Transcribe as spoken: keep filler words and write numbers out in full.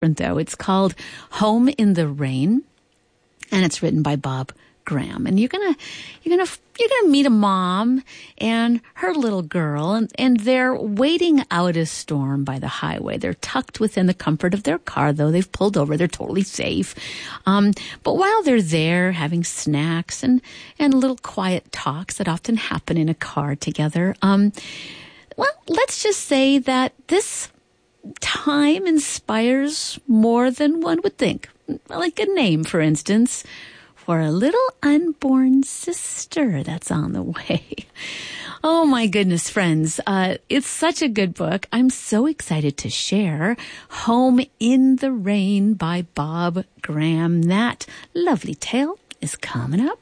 though. It's called Home in the Rain, and it's written by Bob Graham. And you're gonna, you're gonna, you're gonna meet a mom and her little girl, and, and they're waiting out a storm by the highway. They're tucked within the comfort of their car, though they've pulled over. They're totally safe. Um, but while they're there having snacks and, and little quiet talks that often happen in a car together, um, well, let's just say that this time inspires more than one would think. Like a name, for instance, for a little unborn sister that's on the way. Oh my goodness, friends. Uh, it's such a good book. I'm so excited to share Home in the Rain by Bob Graham. That lovely tale is coming up